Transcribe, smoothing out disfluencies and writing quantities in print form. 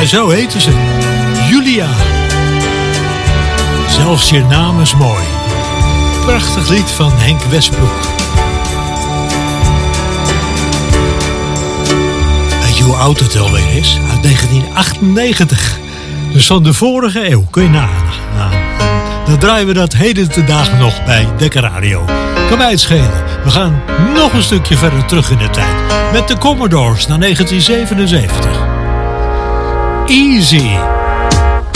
zo heette ze. Julia. Zelfs je naam is mooi. Prachtig lied van Henk Westbroek. Weet je hoe oud het alweer is? Uit 1998. Dus van de vorige eeuw, kun je nagaan. Dan draaien we dat heden te dagen nog bij Dekker Radio. Kan mij het schelen. We gaan nog een stukje verder terug in de tijd. Met de Commodores naar 1977. Easy.